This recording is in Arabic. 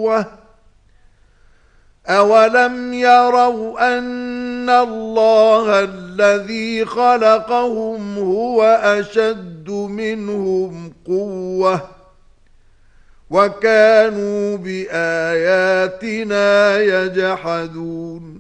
قوة أولم يروا أن الله الذي خلقهم هو أشد منهم قوة وكانوا بآياتنا يجحدون